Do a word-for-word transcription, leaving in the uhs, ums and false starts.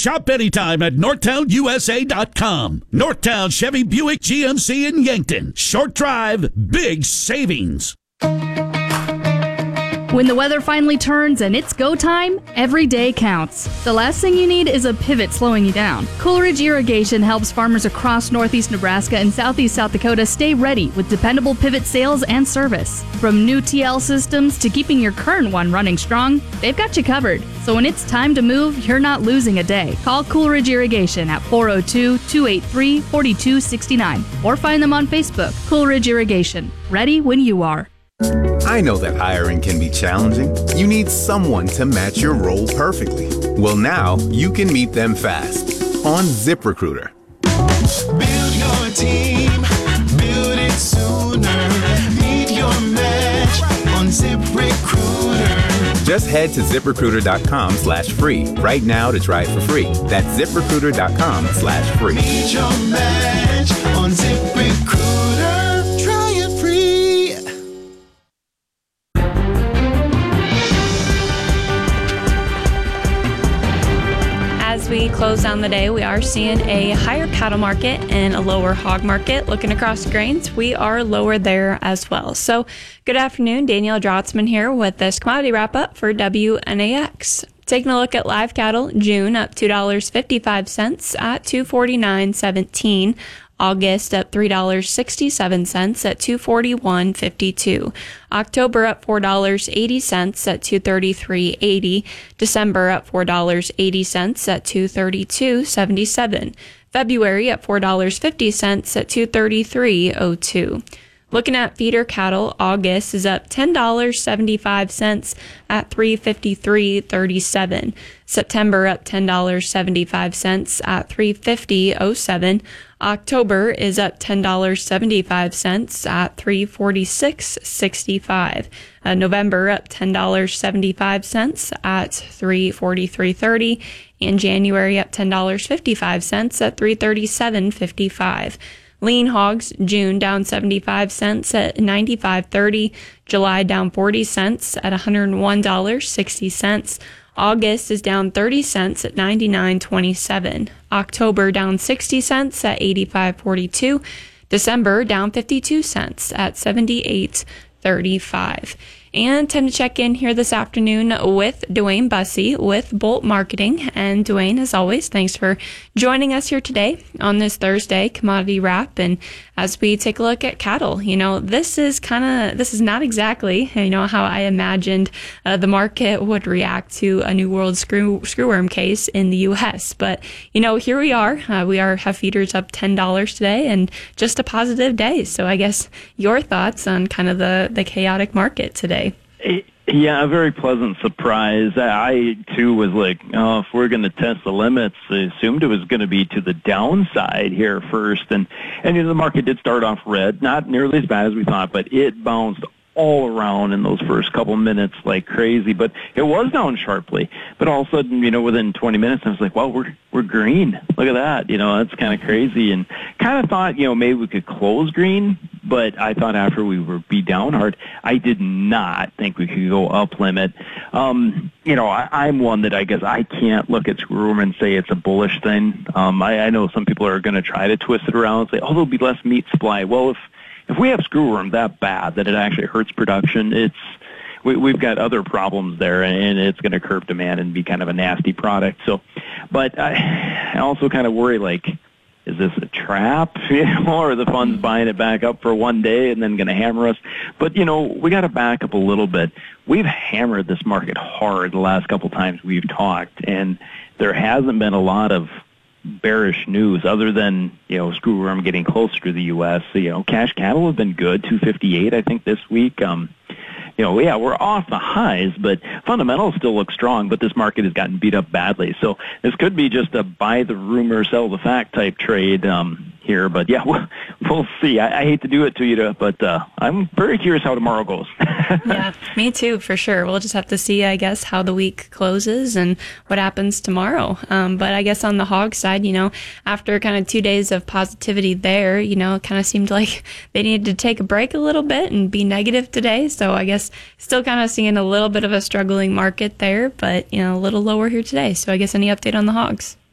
Shop anytime at Northtown U S A dot com. Northtown Chevy Buick G M C in Yankton. Short drive, big savings. When the weather finally turns and it's go time, every day counts. The last thing you need is a pivot slowing you down. Coolridge Irrigation helps farmers across northeast Nebraska and southeast South Dakota stay ready with dependable pivot sales and service. From new T L systems to keeping your current one running strong, they've got you covered. So when it's time to move, you're not losing a day. Call Coolridge Irrigation at four oh two, two eight three, four two six nine or find them on Facebook. Coolridge Irrigation, ready when you are. I know that hiring can be challenging. You need someone to match your role perfectly. Well, now you can meet them fast on ZipRecruiter. Build your team, build it sooner. Meet your match on ZipRecruiter. Just head to ZipRecruiter.com slash free right now to try it for free. That's ZipRecruiter.com slash free. Meet your match on ZipRecruiter. Try it free. As we close down the day, we are seeing a higher cattle market and a lower hog market. Looking across grains, we are lower there as well. So good afternoon, Danielle Drotzman here with this commodity wrap up for W N A X. Taking a look at live cattle, June up two dollars and fifty-five cents at two forty-nine seventeen. August up three dollars and sixty-seven cents at two forty-one fifty-two. October up four dollars and eighty cents at two thirty-three eighty. December up four dollars and eighty cents at two thirty-two seventy-seven. February up four dollars and fifty cents at two thirty-three oh two. Looking at feeder cattle, August is up ten dollars and seventy-five cents at three fifty-three thirty-seven. September up ten dollars and seventy-five cents at three fifty oh seven. October is up ten dollars and seventy-five cents at three forty-six sixty-five. Uh, November up ten dollars and seventy-five cents at three forty-three thirty. And January up ten dollars and fifty-five cents at three thirty-seven fifty-five. Lean hogs, June down seventy-five cents at ninety-five thirty. July down forty cents at one hundred one dollars and sixty cents. August is down thirty cents at ninety-nine twenty-seven. October down sixty cents at eighty-five forty-two. December down fifty-two cents at seventy-eight thirty-five. And time to check in here this afternoon with Dwayne Bussey with Bolt Marketing. And Dwayne, as always, thanks for joining us here today on this Thursday commodity wrap. And as we take a look at cattle, you know, this is kind of, this is not exactly, you know, how I imagined uh, the market would react to a New World screw, screwworm case in the U S. But, you know, here we are. Uh, we are have feeders up ten dollars today and just a positive day. So I guess your thoughts on kind of the, the chaotic market today. Yeah, a very pleasant surprise. I, too, was like, oh, if we're going to test the limits, I assumed it was going to be to the downside here first. And, and you know, the market did start off red, not nearly as bad as we thought, but it bounced all around in those first couple minutes like crazy. But it was down sharply. But all of a sudden, you know, within twenty minutes, I was like, well, we're we're green. Look at that. You know, that's kind of crazy. And kind of thought, you know, maybe we could close green. But I thought after we were be down hard, I did not think we could go up limit. Um, you know, I, I'm one that I guess I can't look at screwworm and say it's a bullish thing. Um, I, I know some people are going to try to twist it around and say, oh, there'll be less meat supply. Well, if If we have screwworm that bad that it actually hurts production, it's we, we've got other problems there, and it's going to curb demand and be kind of a nasty product. So, but I, I also kind of worry, like, is this a trap? You know, or are the funds buying it back up for one day and then going to hammer us? But, you know, we got to back up a little bit. We've hammered this market hard the last couple times we've talked, and there hasn't been a lot of bearish news other than, you know, screwworm getting closer to the U S. So, you know, cash cattle have been good, two fifty-eight, I think, this week. Um, you know, yeah, we're off the highs, but fundamentals still look strong, but this market has gotten beat up badly. So this could be just a buy the rumor, sell the fact type trade um, here. But, yeah, we'll, we'll see. I, I hate to do it to you, but uh, I'm very curious how tomorrow goes. Yeah, me too, for sure. We'll just have to see, I guess, how the week closes and what happens tomorrow. Um, but I guess on the hog side, you know, after kind of two days of positivity there, you know, it kind of seemed like they needed to take a break a little bit and be negative today. So I guess still kind of seeing a little bit of a struggling market there, but, you know, a little lower here today. So I guess any update on the hogs?